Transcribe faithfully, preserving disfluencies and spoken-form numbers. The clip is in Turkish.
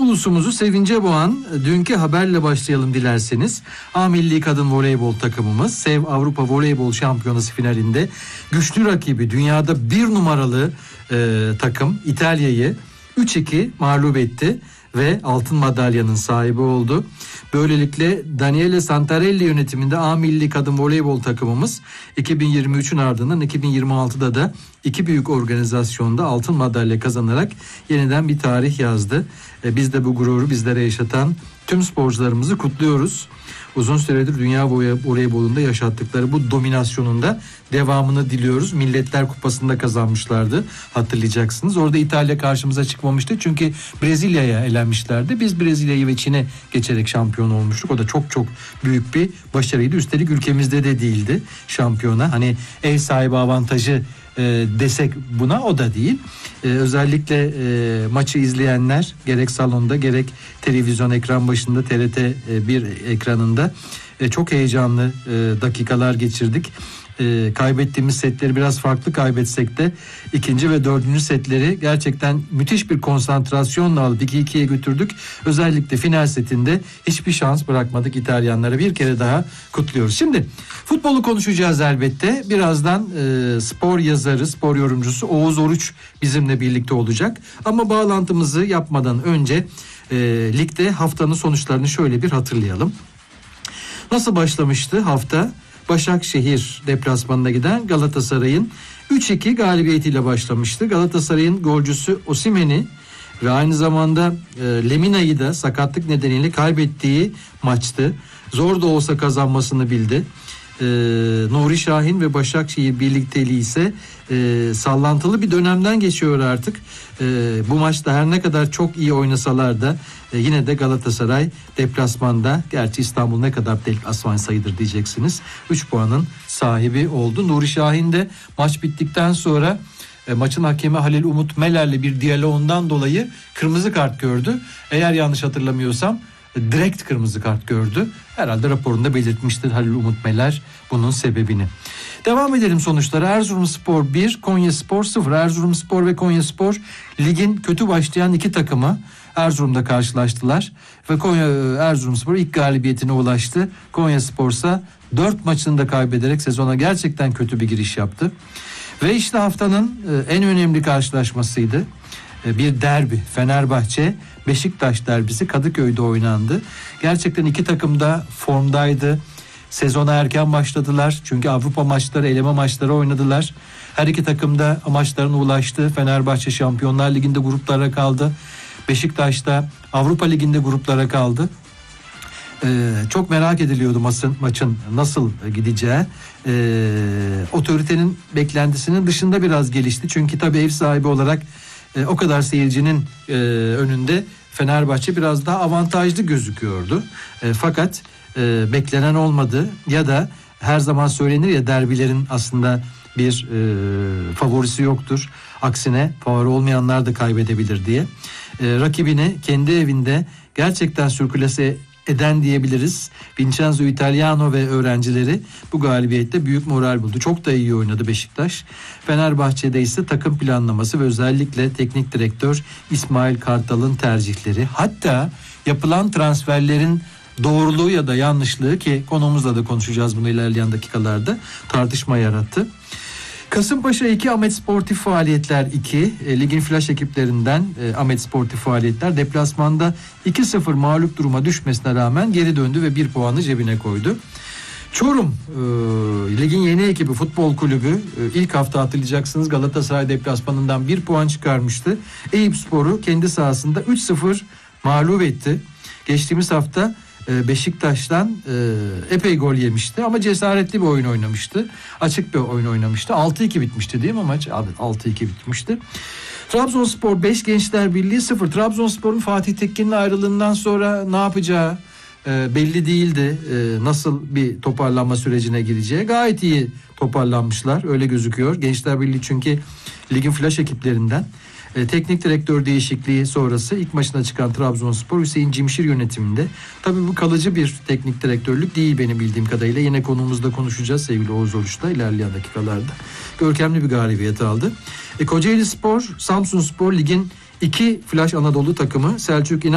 ulusumuzu sevince boğan dünkü haberle başlayalım dilerseniz. A Milli Kadın Voleybol takımımız SEV Avrupa Voleybol Şampiyonası finalinde güçlü rakibi, dünyada bir numaralı e, takım İtalya'yı üç iki mağlup etti ve altın madalyanın sahibi oldu. Böylelikle Daniele Santarelli yönetiminde A Milli Kadın Voleybol takımımız iki bin yirmi üçün ardından iki bin yirmi altıda da iki büyük organizasyonda altın madalya kazanarak yeniden bir tarih yazdı. E, biz de bu gururu bizlere yaşatan tüm sporcularımızı kutluyoruz. Uzun süredir dünya voleybolunda yaşattıkları bu dominasyonunda devamını diliyoruz. Milletler Kupası'nda kazanmışlardı, hatırlayacaksınız. Orada İtalya karşımıza çıkmamıştı çünkü Brezilya'ya elenmişlerdi. Biz Brezilya'yı ve Çin'e geçerek şampiyon olmuştuk. O da çok çok büyük bir başarıydı. Üstelik ülkemizde de değildi şampiyona. Hani ev sahibi avantajı e, desek buna, o da değil. E, özellikle e, maçı izleyenler gerek salonda gerek televizyon ekran başında T R T bir ekranında e, çok heyecanlı e, dakikalar geçirdik. E, kaybettiğimiz setleri biraz farklı kaybetsek de ikinci ve dördüncü setleri gerçekten müthiş bir konsantrasyonla alıp iki ikiye götürdük. Özellikle final setinde hiçbir şans bırakmadık İtalyanlara. Bir kere daha kutluyoruz. Şimdi futbolu konuşacağız elbette. Birazdan e, spor yazarı, spor yorumcusu Oğuz Oruç bizimle birlikte olacak. Ama bağlantımızı yapmadan önce e, ligde haftanın sonuçlarını şöyle bir hatırlayalım. Nasıl başlamıştı hafta? Başakşehir deplasmanına giden Galatasaray'ın üç iki galibiyetiyle başlamıştı. Galatasaray'ın golcüsü Osimhen'i ve aynı zamanda e, Lemina'yı da sakatlık nedeniyle kaybettiği maçtı. Zor da olsa kazanmasını bildi. E, Nuri Şahin ve Başakşehir birlikteliği ise e, sallantılı bir dönemden geçiyor artık. E, bu maçta her ne kadar çok iyi oynasalar da e, yine de Galatasaray deplasmanda, gerçi İstanbul ne kadar deplasman sayıdır diyeceksiniz, üç puanın sahibi oldu. Nuri Şahin de maç bittikten sonra e, maçın hakemi Halil Umut Meler'le bir diyaloğundan dolayı kırmızı kart gördü. Eğer yanlış hatırlamıyorsam direkt kırmızı kart gördü. Herhalde raporunda belirtmiştir Halil Umut Meler bunun sebebini. Devam edelim sonuçlara. Erzurumspor bir, Konyaspor sıfır. Erzurumspor ve Konyaspor ligin kötü başlayan iki takımı Erzurum'da karşılaştılar ve Konya Erzurumspor ilk galibiyetine ulaştı. Konyaspor ise dört maçını da kaybederek sezona gerçekten kötü bir giriş yaptı. Ve işte haftanın en önemli karşılaşmasıydı. Bir derbi, Fenerbahçe Beşiktaş derbisi Kadıköy'de oynandı. Gerçekten iki takım da formdaydı. Sezona erken başladılar. Çünkü Avrupa maçları, eleme maçları oynadılar. Her iki takım da amaçlarına ulaştı. Fenerbahçe Şampiyonlar Ligi'nde gruplara kaldı. Beşiktaş da Avrupa Ligi'nde gruplara kaldı. Ee, çok merak ediliyordu maçın, maçın nasıl gideceği. Ee, otoritenin beklentisinin dışında biraz gelişti. Çünkü tabii ev sahibi olarak e, o kadar seyircinin e, önünde Fenerbahçe biraz daha avantajlı gözüküyordu. E, fakat e, beklenen olmadı. Ya da her zaman söylenir ya, derbilerin aslında bir e, favorisi yoktur. Aksine favori olmayanlar da kaybedebilir diye. E, rakibini kendi evinde gerçekten sürklase eden diyebiliriz. Vincenzo Italiano ve öğrencileri bu galibiyette büyük moral buldu. Çok da iyi oynadı Beşiktaş. Fenerbahçe'de ise takım planlaması ve özellikle teknik direktör İsmail Kartal'ın tercihleri, hatta yapılan transferlerin doğruluğu ya da yanlışlığı, ki konumuzla da konuşacağız bunu ilerleyen dakikalarda, tartışma yarattı. Kasımpaşa iki, Ahmet Sportif Faaliyetler iki. E, ligin flash ekiplerinden e, Ahmet Sportif Faaliyetler deplasmanda iki sıfır mağlup duruma düşmesine rağmen geri döndü ve bir puanı cebine koydu. Çorum e, ligin yeni ekibi Futbol Kulübü e, ilk hafta hatırlayacaksınız Galatasaray deplasmanından bir puan çıkarmıştı. Eyüpspor'u kendi sahasında üç sıfır mağlup etti. Geçtiğimiz hafta Beşiktaş'tan e, epey gol yemişti ama cesaretli bir oyun oynamıştı. Açık bir oyun oynamıştı. altı iki bitmişti değil mi maç? Evet, altı iki bitmişti. Trabzonspor beş, Gençler Birliği sıfır. Trabzonspor'un Fatih Tekin'in ayrılığından sonra ne yapacağı e, belli değildi. E, nasıl bir toparlanma sürecine gireceği. Gayet iyi toparlanmışlar, öyle gözüküyor. Gençler Birliği çünkü ligin flash ekiplerinden. E, teknik direktör değişikliği sonrası ilk maçına çıkan Trabzonspor Hüseyin Cimşir yönetiminde. Tabii bu kalıcı bir teknik direktörlük değil benim bildiğim kadarıyla. Yine konumuzda konuşacağız sevgili Oğuz Oruç'ta ilerleyen dakikalarda. Görkemli bir galibiyet aldı. E, Kocaeli Spor, Samsun Spor ligin iki Flash Anadolu takımı Selçuk İnan